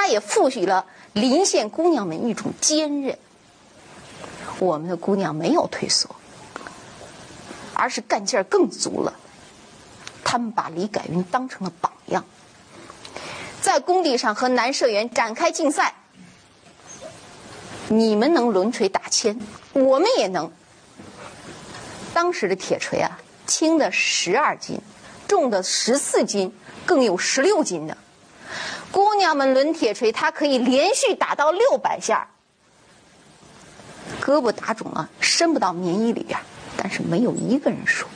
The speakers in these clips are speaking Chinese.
也赋予了临县姑娘们一种坚韧。我们的姑娘没有退缩，而是干劲儿更足了。他们把李改运当成了榜样，在工地上和男社员展开竞赛。你们能抡锤打铅，我们也能。当时的铁锤啊，轻的12斤，重的14斤，更有16斤的。姑娘们抡铁锤，它可以连续打到600下。胳膊打肿了，伸不到棉衣里边，但是没有一个人输。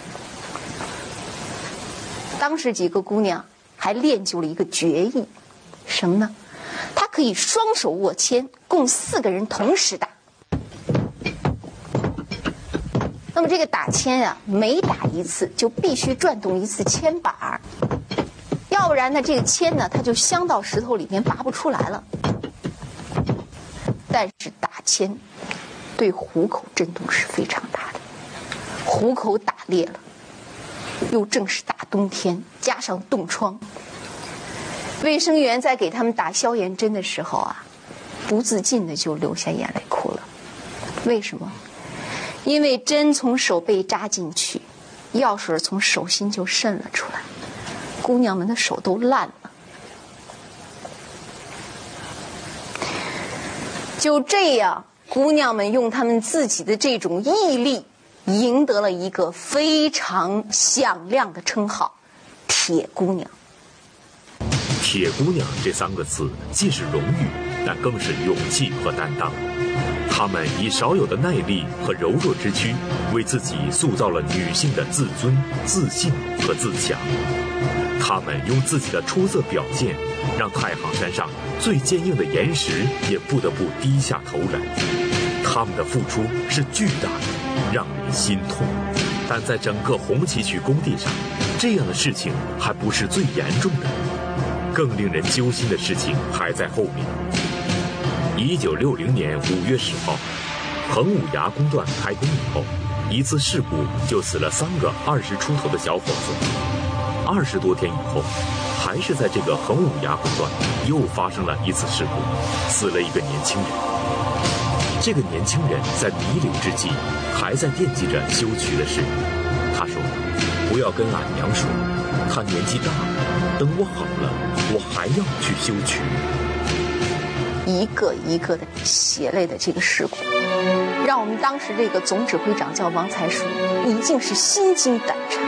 当时几个姑娘还练就了一个绝艺，什么呢？她可以双手握铅，共4个人同时打。那么这个打铅啊，每打一次就必须转动一次铅板儿，要不然呢，这个铅呢，它就镶到石头里面拔不出来了。但是打铅对虎口震动是非常大的，虎口打裂了，又正是大冬天，加上冻疮。卫生员在给他们打消炎针的时候啊，不自禁的就流下眼泪哭了。为什么？因为针从手背扎进去，药水从手心就渗了出来，姑娘们的手都烂了。就这样，姑娘们用她们自己的这种毅力，赢得了一个非常响亮的称号——铁姑娘。 铁姑娘这3个字既是荣誉，但更是勇气和担当。她们以少有的耐力和柔弱之躯，为自己塑造了女性的自尊、自信和自强。她们用自己的出色表现，让太行山上最坚硬的岩石也不得不低下头来。她们的付出是巨大的，让人心痛。但在整个红旗渠工地上，这样的事情还不是最严重的，更令人揪心的事情还在后面。1960年5月10号，横武崖工段开工以后，一次事故就死了3个20出头的小伙子。20多天以后，还是在这个横武崖工段又发生了一次事故，死了一个年轻人。这个年轻人在弥留之际，还在惦记着修渠的事。他说：“不要跟俺娘说，她年纪大了，等我好了，我还要去修渠。” 一个一个的血泪的这个事故，让我们当时这个总指挥长叫王才书，已经是心惊胆颤。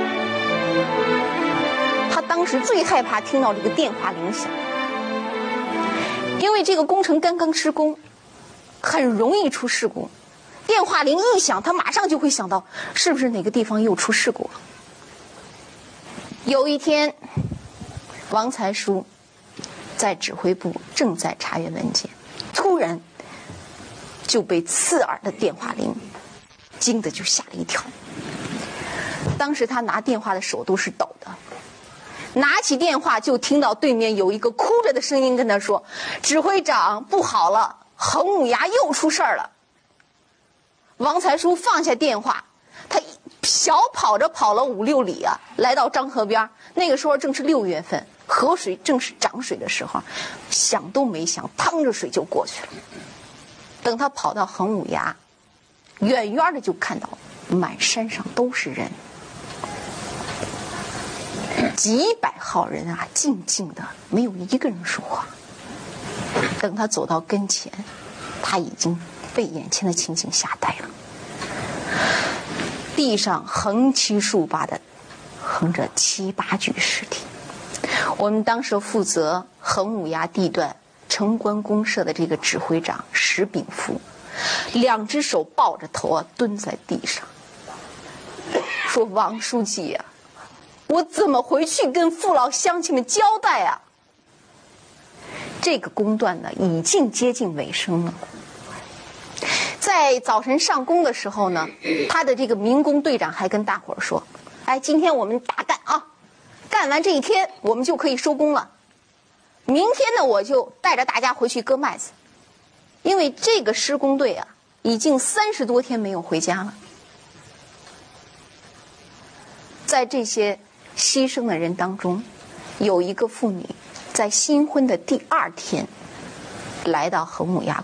他当时最害怕听到这个电话铃响，因为这个工程刚刚施工，很容易出事故。电话铃一响，他马上就会想到是不是哪个地方又出事故了。有一天，王才书在指挥部正在查阅文件，突然就被刺耳的电话铃惊得就吓了一跳。当时他拿电话的手都是抖的，拿起电话就听到对面有一个哭着的声音跟他说：“指挥长，不好了，横武崖又出事儿了。”王才书放下电话，他小跑着跑了5、6里啊，来到漳河边。那个时候正是6月份，河水正是涨水的时候，想都没想，趟着水就过去了。等他跑到横武崖，远远的就看到满山上都是人，几百号人啊，静静的，没有一个人说话。等他走到跟前，他已经被眼前的情景吓呆了。地上横七竖八的横着7、8具尸体。我们当时负责横武崖地段城关公社的这个指挥长石炳福，2只手抱着头啊，蹲在地上，说：“王书记呀，我怎么回去跟父老乡亲们交代啊？”这个工段呢，已经接近尾声了。在早晨上工的时候呢，他的这个民工队长还跟大伙儿说：“哎，今天我们大干啊，干完这一天我们就可以收工了。明天呢，我就带着大家回去割麦子，因为这个施工队啊，已经30多天没有回家了。”在这些牺牲的人当中，有一个妇女在新婚的第2天，来到恒母崖